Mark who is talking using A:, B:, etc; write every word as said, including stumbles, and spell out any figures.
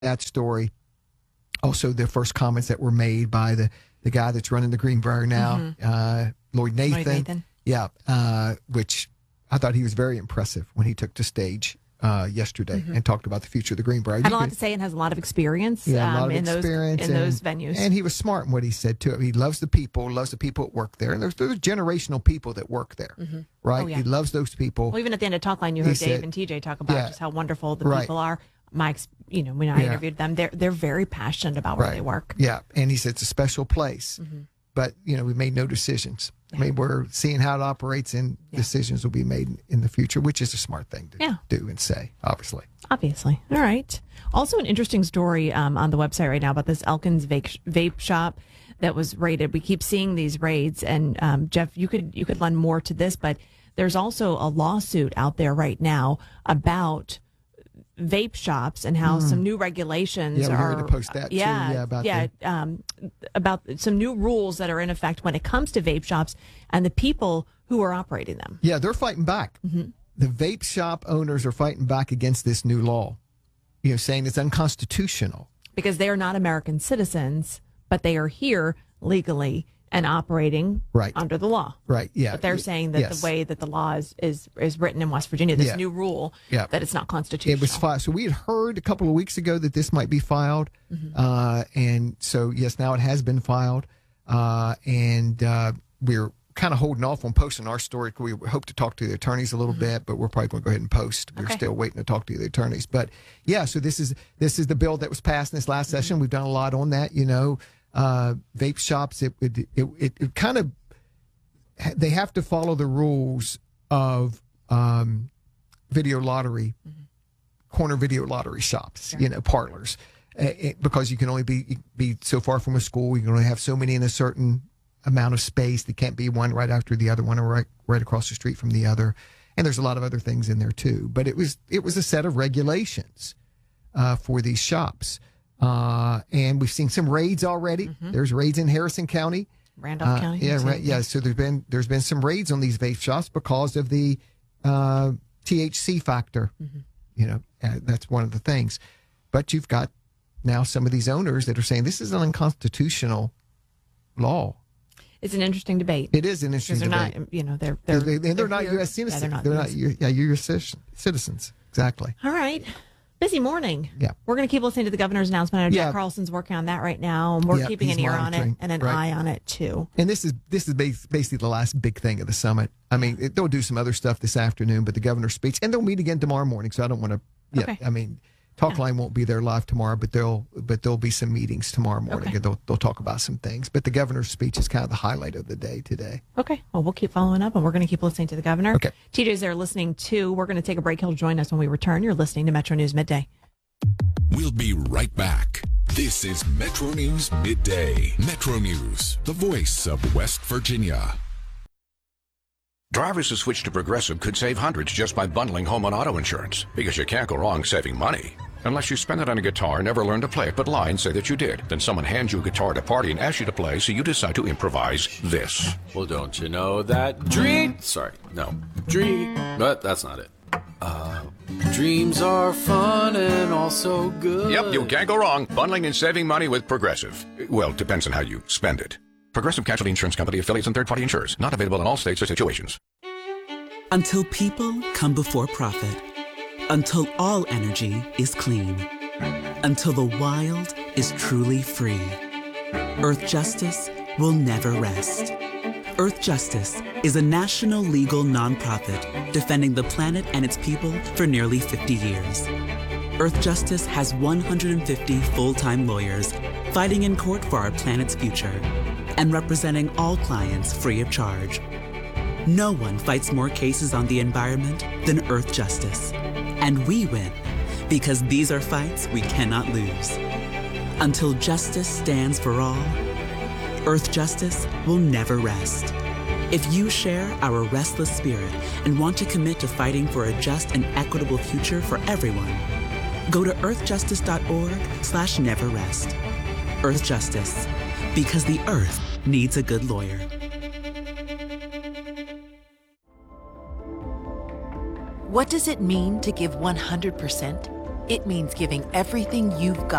A: that story. Also, the first comments that were made by the, the guy that's running the Greenbrier now, mm-hmm. uh, Lloyd Nathan.
B: Lloyd Nathan.
A: Yeah, uh, which I thought he was very impressive when he took to stage uh, yesterday mm-hmm. and talked about the future of the Greenbrier.
B: Had a lot to say and has a lot of experience,
A: yeah, a lot
B: um,
A: of
B: in,
A: experience
B: those, in
A: and,
B: those venues.
A: And he was smart in what he said, too. He loves the people, loves the people that work there. And there's, there's generational people that work there, mm-hmm. right?
B: Oh, yeah.
A: He loves those people.
B: Well, even at the end of Talk Line, you heard
A: he
B: Dave
A: said,
B: and T J talk about
A: yeah,
B: just how wonderful the
A: right.
B: people are. My, you know, when I
A: yeah.
B: interviewed them, they're they're very passionate about where
A: right.
B: they work.
A: Yeah, and he said it's a special place, mm-hmm. but you know we made no decisions. Yeah. I mean, we're seeing how it operates, and yeah. decisions will be made in the future, which is a smart thing to
B: yeah.
A: do and say. Obviously,
B: obviously. All right. Also, an interesting story um, on the website right now about this Elkins vape, vape shop that was raided. We keep seeing these raids, and um, Jeff, you could you could lend more to this, but there's also a lawsuit out there right now about vape shops and how mm. some new regulations
A: yeah, we
B: are
A: heard to post that
B: yeah,
A: too. Yeah, about
B: yeah, um, about some new rules that are in effect when it comes to vape shops and the people who are operating them.
A: Yeah, they're fighting back. Mm-hmm. The vape shop owners are fighting back against this new law, you know, saying it's unconstitutional
B: because they are not American citizens, but they are here legally and operating
A: right.
B: under the law.
A: Right, yeah.
B: But they're saying that yes. the way that the law is, is, is written in West Virginia, this
A: yeah.
B: new rule,
A: yeah.
B: that it's not constitutional.
A: It was filed. So we had heard a couple of weeks ago that this might be filed. Mm-hmm. Uh, and so, yes, now it has been filed. Uh, and uh, we're kind of holding off on posting our story. We hope to talk to the attorneys a little mm-hmm. bit, but we're probably going to go ahead and post. We're
B: okay.
A: still waiting to talk to the attorneys. But, yeah, so this is this is the bill that was passed in this last mm-hmm. session. We've done a lot on that, you know. Uh, vape shops, it, it, it, it, it kind of, they have to follow the rules of um, video lottery, mm-hmm. corner video lottery shops, sure. you know, parlors, uh, it, because you can only be be so far from a school. You can only have so many in a certain amount of space. They can't be one right after the other, one or right, right across the street from the other. And there's a lot of other things in there too. But it was it was a set of regulations uh, for these shops. Uh, and we've seen some raids already. Mm-hmm. There's raids in Harrison County,
B: Randolph
A: uh,
B: County.
A: Yeah, right, yeah. So there's been there's been some raids on these vape shops because of the uh, T H C factor. Mm-hmm. You know, uh, that's one of the things. But you've got now some of these owners that are saying this is an unconstitutional law.
B: It's an interesting debate.
A: It is an interesting
B: they're
A: debate.
B: Not, you know, they're they're
A: they're, they're, they're not
B: here.
A: U S citizens.
B: Yeah, they're not.
A: They're not. Yeah, U S citizens. Exactly.
B: All right. Busy morning.
A: Yeah.
B: We're going to keep listening to the governor's announcement. I know Jack yeah. Carlson's working on that right now, and we're
A: yeah,
B: keeping an ear on it and an
A: right.
B: eye on it too.
A: And this is this is basically the last big thing of the summit. I mean, it, they'll do some other stuff this afternoon, but the governor's speech, and they'll meet again tomorrow morning. So I don't want to. Yeah, okay. I mean, Talk yeah. Line won't be there live tomorrow, but there'll but there'll be some meetings tomorrow morning, okay. and they'll they'll talk about some things. But the governor's speech is kind of the highlight of the day today.
B: Okay. Well, we'll keep following up, and we're going to keep listening to the governor.
A: Okay.
B: T J's there listening too. We're going to take a break. He'll join us when we return. You're listening to Metro News Midday.
C: We'll be right back. This is Metro News Midday. Metro News, the voice of West Virginia.
D: Drivers who switch to Progressive could save hundreds just by bundling home and auto insurance, because you can't go wrong saving money. Unless you spend it on a guitar, never learn to play it, but lie and say that you did. Then someone hands you a guitar at a party and asks you to play, so you decide to improvise this.
E: Well, don't you know that dream... Sorry, no. Dream... But that's not it. Uh, dreams are fun and also good.
D: Yep, you can't go wrong. Bundling and saving money with Progressive. Well, depends on how you spend it. Progressive Casualty Insurance Company, affiliates, and third-party insurers. Not available in all states or situations.
F: Until people come before profit. Until all energy is clean. Until the wild is truly free. Earth Justice will never rest. Earth Justice is a national legal nonprofit defending the planet and its people for nearly fifty years. Earth Justice has one hundred fifty full-time lawyers fighting in court for our planet's future and representing all clients free of charge. No one fights more cases on the environment than Earth Justice. And we win because these are fights we cannot lose. Until justice stands for all, Earth Justice will never rest. If you share our restless spirit and want to commit to fighting for a just and equitable future for everyone, go to earthjustice.org slash never rest. Earth Justice, because the earth needs a good lawyer.
G: What does it mean to give one hundred percent? It means giving everything you've got